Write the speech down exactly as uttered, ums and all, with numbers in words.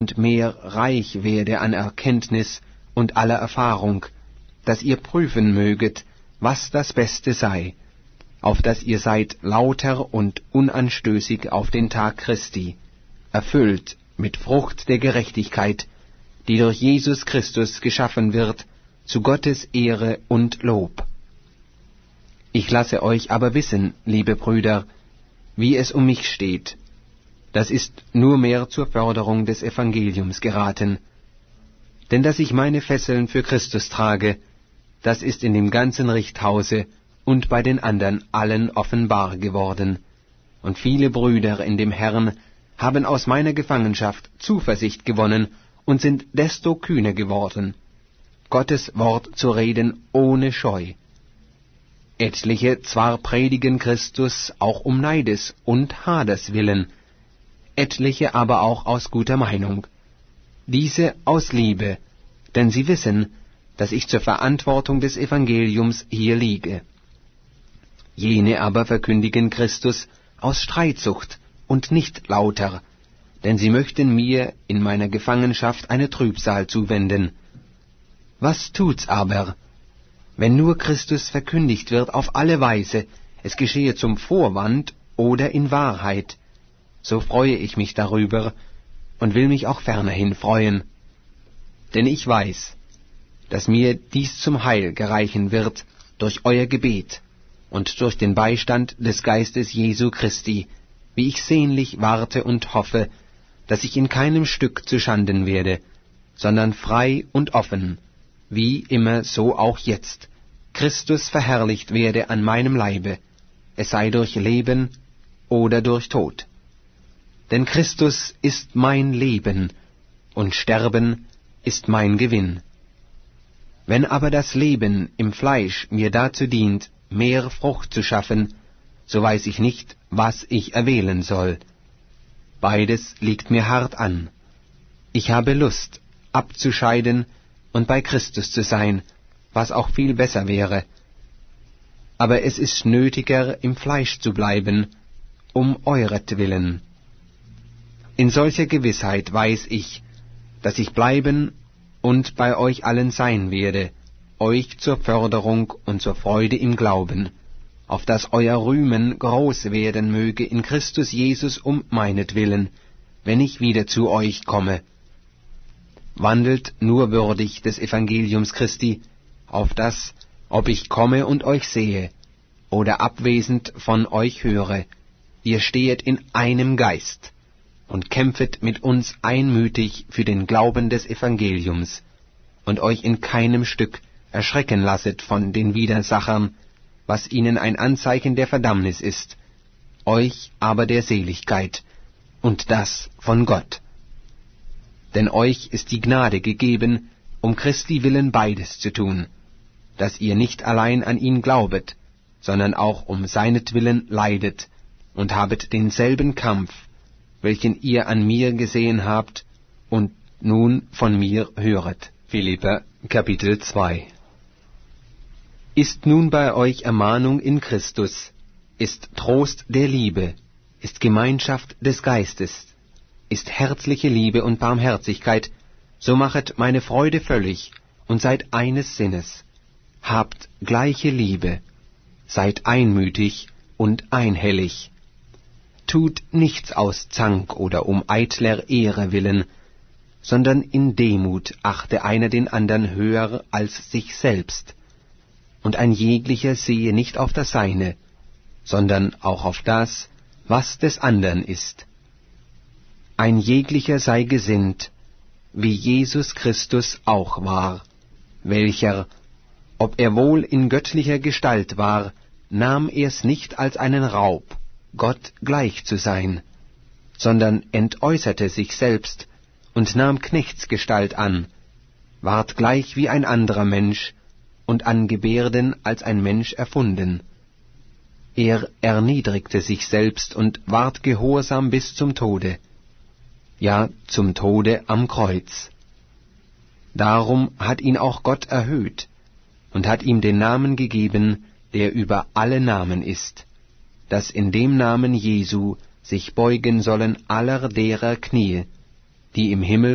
und mehr reich werde an Erkenntnis und aller Erfahrung, dass ihr prüfen möget, was das Beste sei, auf dass ihr seid lauter und unanstößig auf den Tag Christi, erfüllt mit Frucht der Gerechtigkeit, die durch Jesus Christus geschaffen wird, zu Gottes Ehre und Lob. Ich lasse euch aber wissen, liebe Brüder, wie es um mich steht. Das ist nur mehr zur Förderung des Evangeliums geraten. Denn dass ich meine Fesseln für Christus trage, das ist in dem ganzen Richthause und bei den anderen allen offenbar geworden. Und viele Brüder in dem Herrn haben aus meiner Gefangenschaft Zuversicht gewonnen und sind desto kühner geworden, Gottes Wort zu reden ohne Scheu. Etliche zwar predigen Christus auch um Neides und Haders willen, etliche aber auch aus guter Meinung, diese aus Liebe, denn sie wissen, dass ich zur Verantwortung des Evangeliums hier liege. Jene aber verkündigen Christus aus Streitsucht und nicht lauter, denn sie möchten mir in meiner Gefangenschaft eine Trübsal zuwenden. Was tut's aber, wenn nur Christus verkündigt wird auf alle Weise, es geschehe zum Vorwand oder in Wahrheit, so freue ich mich darüber und will mich auch fernerhin freuen. Denn ich weiß, dass mir dies zum Heil gereichen wird durch euer Gebet und durch den Beistand des Geistes Jesu Christi, wie ich sehnlich warte und hoffe, dass ich in keinem Stück zuschanden werde, sondern frei und offen, wie immer so auch jetzt, Christus verherrlicht werde an meinem Leibe, es sei durch Leben oder durch Tod. Denn Christus ist mein Leben, und Sterben ist mein Gewinn. Wenn aber das Leben im Fleisch mir dazu dient, mehr Frucht zu schaffen, so weiß ich nicht, was ich erwählen soll. Beides liegt mir hart an. Ich habe Lust, abzuscheiden und bei Christus zu sein, was auch viel besser wäre. Aber es ist nötiger, im Fleisch zu bleiben, um euretwillen. In solcher Gewissheit weiß ich, dass ich bleiben und bei euch allen sein werde, euch zur Förderung und zur Freude im Glauben, auf dass euer Rühmen groß werden möge in Christus Jesus um meinetwillen, wenn ich wieder zu euch komme. Wandelt nur würdig des Evangeliums Christi, auf dass, ob ich komme und euch sehe, oder abwesend von euch höre, ihr stehet in einem Geist und kämpfet mit uns einmütig für den Glauben des Evangeliums und euch in keinem Stück erschrecken lasset von den Widersachern, was ihnen ein Anzeichen der Verdammnis ist, euch aber der Seligkeit, und das von Gott. Denn euch ist die Gnade gegeben, um Christi willen beides zu tun, dass ihr nicht allein an ihn glaubet, sondern auch um seinetwillen leidet und habet denselben Kampf, welchen ihr an mir gesehen habt und nun von mir höret. Philipper, Kapitel zwei. Ist nun bei euch Ermahnung in Christus, ist Trost der Liebe, ist Gemeinschaft des Geistes, ist herzliche Liebe und Barmherzigkeit, so machet meine Freude völlig und seid eines Sinnes. Habt gleiche Liebe, seid einmütig und einhellig. Tut nichts aus Zank oder um eitler Ehre willen, sondern in Demut achte einer den andern höher als sich selbst. Und ein jeglicher sehe nicht auf das Seine, sondern auch auf das, was des andern ist. Ein jeglicher sei gesinnt, wie Jesus Christus auch war, welcher, ob er wohl in göttlicher Gestalt war, nahm er's nicht als einen Raub, Gott gleich zu sein, sondern entäußerte sich selbst und nahm Knechtsgestalt an, ward gleich wie ein anderer Mensch und an Gebärden als ein Mensch erfunden. Er erniedrigte sich selbst und ward gehorsam bis zum Tode, ja, zum Tode am Kreuz. Darum hat ihn auch Gott erhöht und hat ihm den Namen gegeben, der über alle Namen ist, dass in dem Namen Jesu sich beugen sollen aller derer Knie, die im Himmel